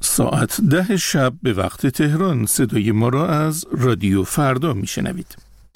ساعت 10 شب به وقت تهران صدای ما را از رادیو فردا میشنوید.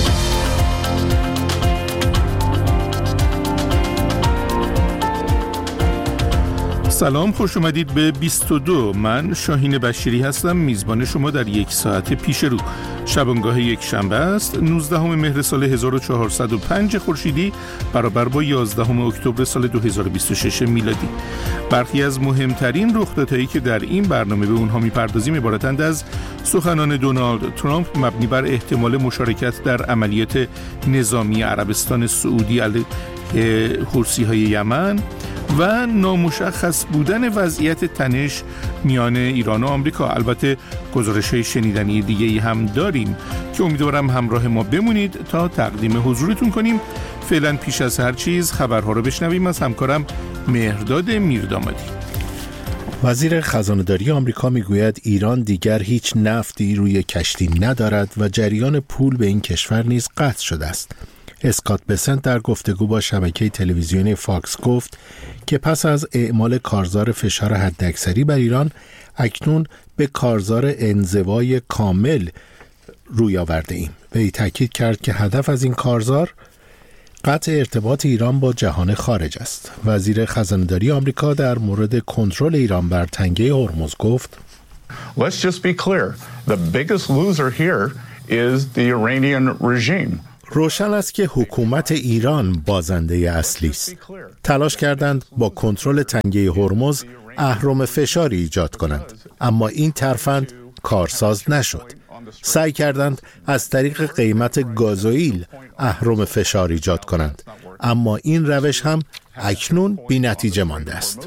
سلام، خوش اومدید به 22. من شاهین بشیری هستم، میزبان شما در یک ساعت پیش رو. شبانگاه یک شنبه است، 19 مهر سال 1405 خورشیدی برابر با 11 اکتبر سال 2026 میلادی. برخی از مهمترین رخدادهایی که در این برنامه به اونها میپردازیم عبارتند از سخنان دونالد ترامپ مبنی بر احتمال مشارکت در عملیات نظامی عربستان سعودی علیه حوثی‌های یمن و نامشخص بودن وضعیت تنش میان ایران و آمریکا. البته گزارش‌های شنیدنی دیگه‌ای هم داریم که امیدوارم همراه ما بمونید تا تقدیم حضورتون کنیم. فعلا پیش از هر چیز خبرها رو بشنویم از همکارم مهرداد میردامادی. وزیر خزانه‌داری آمریکا میگوید ایران دیگر هیچ نفتی روی کشتی ندارد و جریان پول به این کشور نیز قطع شده است. اسکات بسنت در گفتگو با شبکه تلویزیونی فاکس گفت که پس از اعمال کارزار فشار حداکثری بر ایران اکنون به کارزار انزوای کامل روی آورده ایم. وی تاکید کرد که هدف از این کارزار قطع ارتباط ایران با جهان خارج است. وزیر خزانه‌داری آمریکا در مورد کنترل ایران بر تنگه هرمز گفت: Let's just be clear. The biggest loser here is the Iranian regime. روشن است که حکومت ایران بازنده اصلی است. تلاش کردند با کنترل تنگه هرمز اهرم فشاری ایجاد کنند، اما این ترفند کارساز نشد. سعی کردند از طریق قیمت گازوئیل اهرم فشار ایجاد کنند، اما این روش هم اکنون بی‌نتیجه مانده است.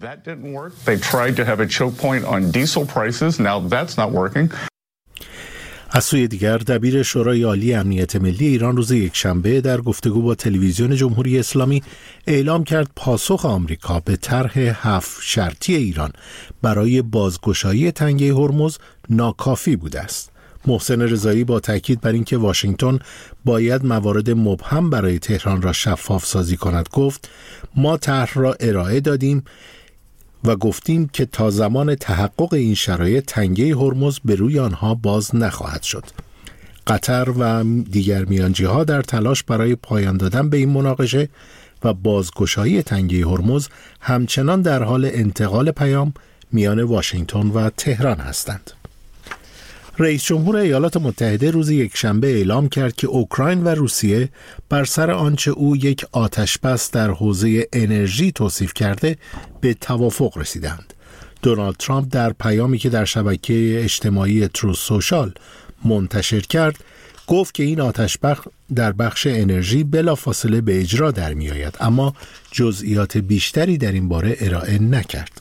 از سوی دیگر دبیر شورای عالی امنیت ملی ایران روز یکشنبه در گفتگو با تلویزیون جمهوری اسلامی اعلام کرد پاسخ آمریکا به طرح 7 شرطی ایران برای بازگشایی تنگه هرمز ناکافی بوده است. محسن رضایی با تاکید بر اینکه واشنگتن باید موارد مبهم برای تهران را شفاف سازی کند گفت: ما طرح را ارائه دادیم و گفتیم که تا زمان تحقق این شرایط تنگه هرمز به روی آنها باز نخواهد شد. قطر و دیگر میانجی‌ها در تلاش برای پایان دادن به این مناقشه و بازگشایی تنگه هرمز همچنان در حال انتقال پیام میان واشنگتن و تهران هستند. رئیس جمهور ایالات متحده روز یکشنبه اعلام کرد که اوکراین و روسیه بر سر آنچه او یک آتشبس در حوزه انرژی توصیف کرده به توافق رسیدند. دونالد ترامپ در پیامی که در شبکه اجتماعی تروث سوشال منتشر کرد گفت که این آتشبس در بخش انرژی بلافاصله به اجرا در می آید، اما جزئیات بیشتری در این باره ارائه نکرد.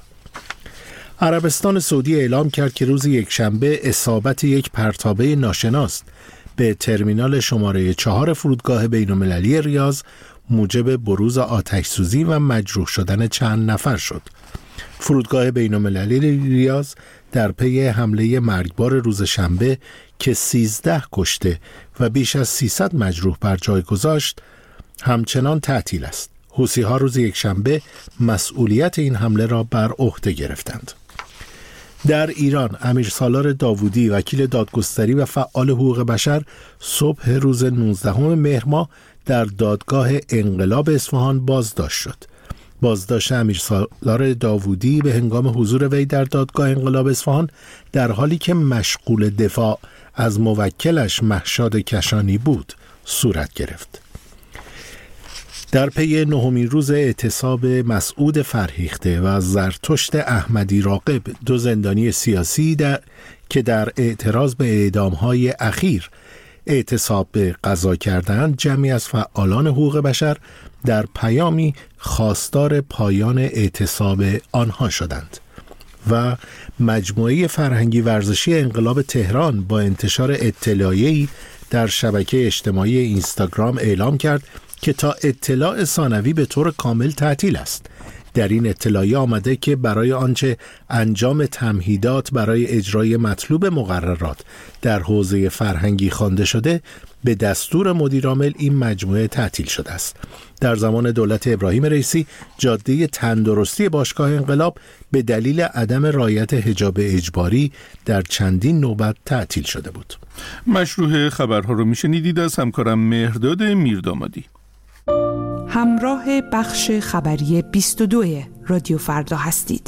عربستان سعودی اعلام کرد که روز یکشنبه اصابت یک پرتابه ناشناس به ترمینال شماره 4 فرودگاه بین‌المللی ریاض موجب بروز آتش‌سوزی و مجروح شدن چند نفر شد. فرودگاه بین‌المللی ریاض در پی حمله مرگبار روز شنبه که 13 کشته و بیش از 300 مجروح بر جای گذاشت همچنان تعطیل است. حوثی‌ها روز یکشنبه مسئولیت این حمله را بر عهده گرفتند. در ایران امیرسالار داوودی وکیل دادگستری و فعال حقوق بشر صبح روز 19 مهر ماه در دادگاه انقلاب اصفهان بازداشت شد. بازداشت امیرسالار داوودی به هنگام حضور وی در دادگاه انقلاب اصفهان در حالی که مشغول دفاع از موکلش مهشاد کشانی بود صورت گرفت. در پی 9مین روز اعتصاب مسعود فرهیخته و زرتشت احمدی راقب، دو زندانی سیاسی که در اعتراض به اعدام‌های اخیر اعتصاب به قضا کردند، جمعی از فعالان حقوق بشر در پیامی خواستار پایان اعتصاب آنها شدند و مجموعه فرهنگی ورزشی انقلاب تهران با انتشار اطلاعیه‌ای در شبکه اجتماعی اینستاگرام اعلام کرد که تا اطلاع ثانوی به طور کامل تعطیل است. در این اطلاعیه آمده که برای آنچه انجام تمهیدات برای اجرای مطلوب مقررات در حوزه فرهنگی خوانده شده، به دستور مدیرعامل این مجموعه تعطیل شده است. در زمان دولت ابراهیم رئیسی جاده تندرستی باشگاه انقلاب به دلیل عدم رعایت حجاب اجباری در چندین نوبت تعطیل شده بود. مشروع خبرها رو میشنیدید از همکارم مهرداد میردامادی. همراه بخش خبری 22 رادیو فردا هستید.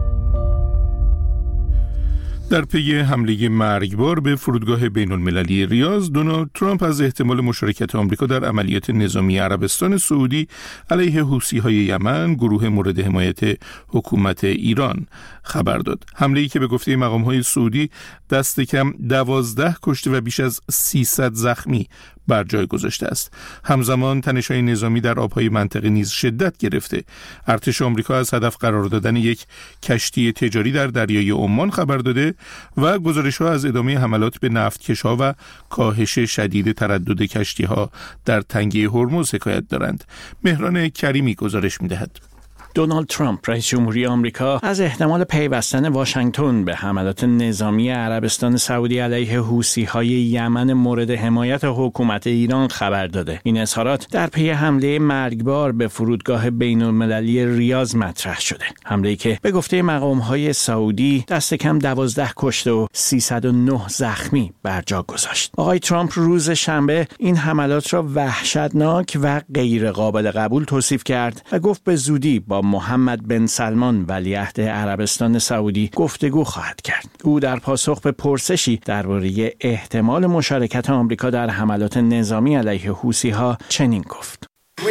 در پی حمله مرگبار به فرودگاه بین‌المللی ریاض، دونالد ترامپ از احتمال مشارکت آمریکا در عملیات نظامی عربستان سعودی علیه حوثی‌های یمن، گروه مورد حمایت حکومت ایران، خبر داد. حمله‌ای که به گفته مقام‌های سعودی دست کم 12 کشته و بیش از 300 زخمی بر جای گذاشته است. همزمان تنش‌های نظامی در آب‌های منطقه نیز شدت گرفته. ارتش آمریکا از هدف قرار دادن یک کشتی تجاری در دریای عمان خبر داده و گزارش‌ها از ادامه حملات به نفتکش‌ها و کاهش شدید تردد کشتی‌ها در تنگه هرمز حکایت دارند. مهران کریمی گزارش می‌دهد. دونالد ترامپ رئیس جمهوری آمریکا از احتمال پیوستن واشنگتن به حملات نظامی عربستان سعودی علیه حوثی‌های یمن مورد حمایت حکومت ایران خبر داده. این اظهارات در پی حمله مرگبار به فرودگاه بین‌المللی ریاض مطرح شده. حمله‌ای که به گفته مقام‌های سعودی دست کم 12 کشته و 309 زخمی بر جا گذاشت. آقای ترامپ روز شنبه این حملات را وحشتناک و غیر قابل قبول توصیف کرد و گفت به زودی با محمد بن سلمان ولیعهد عربستان سعودی گفتگو خواهد کرد. او در پاسخ به پرسشی درباره احتمال مشارکت آمریکا در حملات نظامی علیه حوثی‌ها چنین گفت: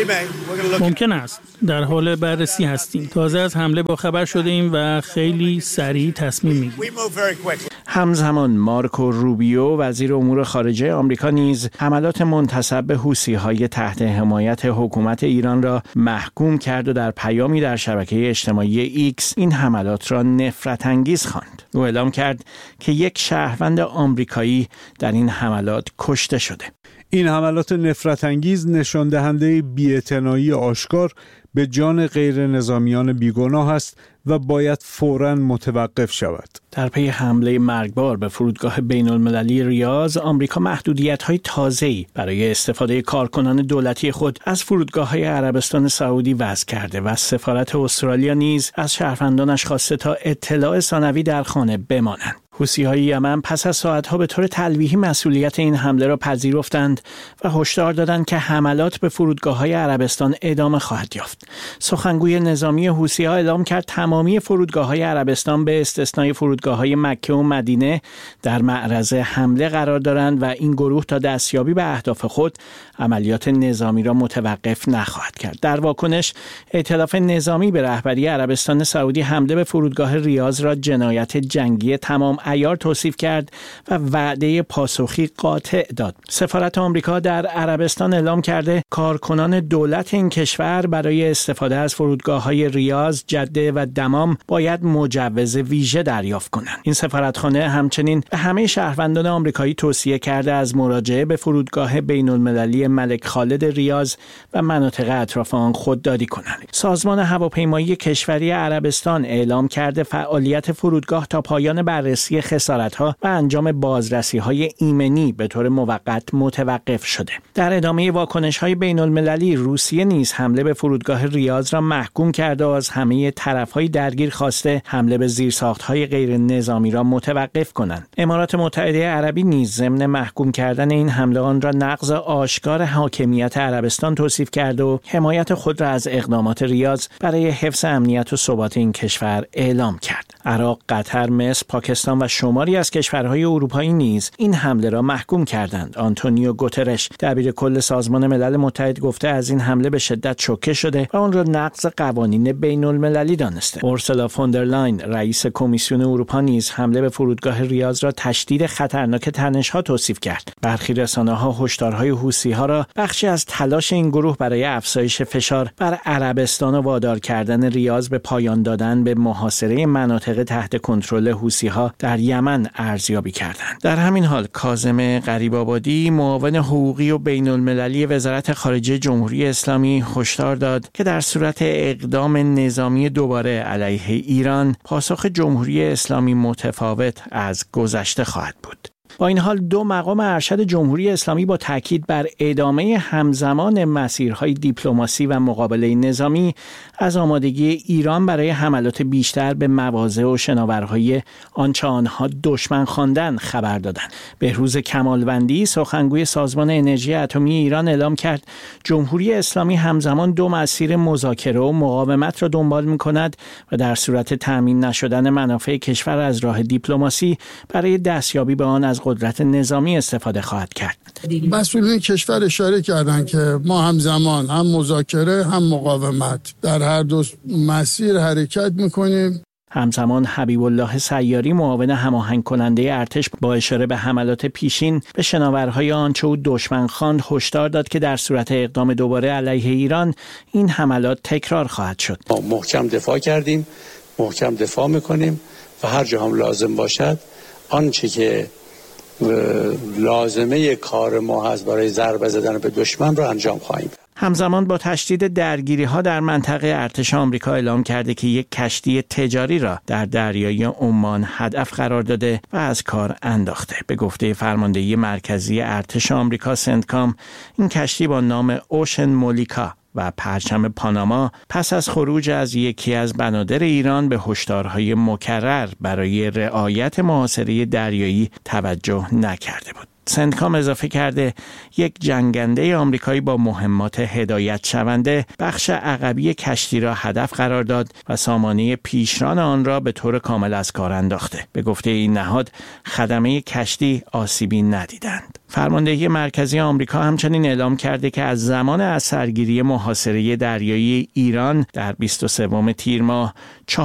ممکن است. در حال بررسی هستیم. تازه از حمله با خبر شده ایم و خیلی سریع تصمیم میگیریم. همزمان مارکو روبیو وزیر امور خارجه آمریکا نیز حملات منتسب به حوثی‌های تحت حمایت حکومت ایران را محکوم کرد و در پیامی در شبکه اجتماعی ایکس این حملات را نفرت انگیز خواند. او اعلام کرد که یک شهروند آمریکایی در این حملات کشته شده. این حملات نفرت انگیز نشان دهنده بی‌اعتنایی آشکار به جان غیر نظامیان بیگناه است و باید فوراً متوقف شود. در پی حمله مرگبار به فرودگاه بین‌المللی ریاض، آمریکا محدودیت‌های تازه‌ای برای استفاده کارکنان دولتی خود از فرودگاه‌های عربستان سعودی وضع کرده و سفارت استرالیا نیز از شهروندانش خواسته تا اطلاع ثانوی در خانه بمانند. حوثی‌های یمن پس از ساعت‌ها به طور تلویحی مسئولیت این حمله را پذیرفتند و هشدار دادند که حملات به فرودگاه‌های عربستان ادامه خواهد یافت. سخنگوی نظامی حوثی‌ها اعلام کرد تمامی فرودگاه‌های عربستان به استثنای فرودگاه‌های مکه و مدینه در معرض حمله قرار دارند و این گروه تا دستیابی به اهداف خود عملیات نظامی را متوقف نخواهد کرد. در واکنش، ائتلاف نظامی به رهبری عربستان سعودی حمله به فرودگاه ریاض را جنایت جنگی تمام عیار توصیف کرد و وعده پاسخی قاطع داد. سفارت آمریکا در عربستان اعلام کرده کارکنان دولت این کشور برای استفاده از فرودگاه‌های ریاض، جده و دمام باید مجوز ویژه دریافت کنند. این سفارتخانه همچنین به همه شهروندان آمریکایی توصیه کرده از مراجعه به فرودگاه بین‌المللی ملک خالد ریاض و مناطق اطراف آن خودداری کنند. سازمان هواپیمایی کشوری عربستان اعلام کرده فعالیت فرودگاه تا پایان بررسی خسارت‌ها و انجام بازرسی‌های ایمنی به طور موقت متوقف شده. در ادامه واکنش‌های بین‌المللی، روسیه نیز حمله به فرودگاه ریاض را محکوم کرده و از همه طرف‌های درگیر خواسته حمله به زیرساخت‌های غیر نظامی را متوقف کنند. امارات متحده عربی نیز ضمن محکوم کردن این حمله آن را نقض آشکار حاکمیت عربستان توصیف کرد و حمایت خود را از اقدامات ریاض برای حفظ امنیت و ثبات این کشور اعلام کرد. عراق، قطر، مصر، پاکستان و شماری از کشورهای اروپایی نیز این حمله را محکوم کردند. آنتونیو گوترش، دبیر سازمان ملل متحد، گفته از این حمله به شدت شوکه شده و آن را نقض قوانین بین‌المللی دانسته. اورسولا فوندرلاین، رئیس کمیسیون اروپا، نیز حمله به فرودگاه ریاض را تشدید خطرناک تنش‌ها توصیف کرد. برخی رسانه‌ها هشدارهای حوثی‌ها را بخشی از تلاش این گروه برای افزایش فشار بر عربستان و وادار کردن ریاض به پایان دادن به محاصره مناطق تحت کنترل حوثی‌ها در در یمن ارزیابی کردند. در همین حال کاظم غریب‌آبادی معاون حقوقی و بین‌المللی وزارت خارجه جمهوری اسلامی هشدار داد که در صورت اقدام نظامی دوباره علیه ایران پاسخ جمهوری اسلامی متفاوت از گذشته خواهد بود. با این حال دو مقام ارشد جمهوری اسلامی با تاکید بر ادامه همزمان مسیرهای دیپلماسی و مقابله نظامی از آمادگی ایران برای حملات بیشتر به مواضع و شناورهای آنچه آنها دشمن خواندند خبر دادند. بهروز کمالوندی سخنگوی سازمان انرژی اتمی ایران اعلام کرد جمهوری اسلامی همزمان دو مسیر مذاکره و مقاومت را دنبال می‌کند و در صورت تامین نشدن منافع کشور از راه دیپلماسی برای دستیابی به آن از قدرت نظامی استفاده خواهد کرد. مسئولین کشور اشاره کردند که ما همزمان هم مذاکره هم مقاومت در هر دو مسیر حرکت میکنیم. همزمان حبیب الله سیاری معاون هماهنگ کننده ارتش با اشاره به حملات پیشین به شناورهای آنچه او دشمن خواند هشدار داد که در صورت اقدام دوباره علیه ایران این حملات تکرار خواهد شد. ما محکم دفاع کردیم، محکم دفاع میکنیم و هر جا هم لازم باشد آنچه که لازمه کار ما هست برای ضربه زدن به دشمن را انجام خواهیم. همزمان با تشدید درگیری‌ها در منطقه ارتش آمریکا اعلام کرده که یک کشتی تجاری را در دریای عمان هدف قرار داده و از کار انداخته. به گفته فرماندهی مرکزی ارتش آمریکا سنتکام، این کشتی با نام اوشن مولیکا و پرچم پاناما پس از خروج از یکی از بنادر ایران به هشدارهای مکرر برای رعایت محاصره دریایی توجه نکرده بود. سنتکام اضافه کرده یک جنگنده آمریکایی با مهمات هدایت شونده بخش عقبی کشتی را هدف قرار داد و سامانه پیشران آن را به طور کامل از کار انداخته. به گفته این نهاد خدمه کشتی آسیبی ندیدند. فرماندهی مرکزی آمریکا همچنین اعلام کرده که از زمان اثرگیری محاصره دریایی ایران در 23 تیر ماه